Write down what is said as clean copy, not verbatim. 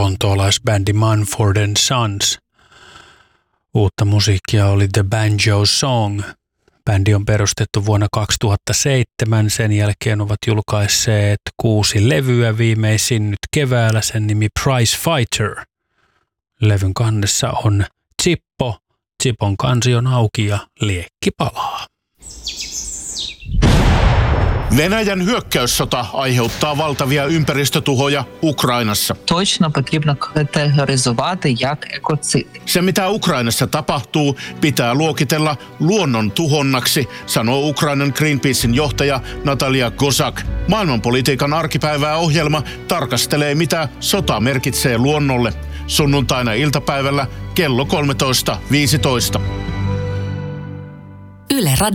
lontoolaisbändi Mumford & Sons. Uutta musiikkia oli The Banjo Song. Bändi on perustettu vuonna 2007. Sen jälkeen ovat julkaisseet 6 levyä, viimeisin nyt keväällä, sen nimi Prize Fighter. Levyn kannessa on Zippo. Zippon kansi on auki ja liekki palaa. Venäjän hyökkäyssota aiheuttaa valtavia ympäristötuhoja Ukrainassa. Точно потрібно категоризувати як екоцид. Se, mitä Ukrainassa tapahtuu, pitää luokitella luonnon tuhonnaksi, sanoo Ukrainan Greenpeacein johtaja Natalia Kozak. Maailmanpolitiikan arkipäivää ohjelma tarkastelee, mitä sota merkitsee luonnolle. Sunnuntaina iltapäivällä kello 13.15. Yle Radio.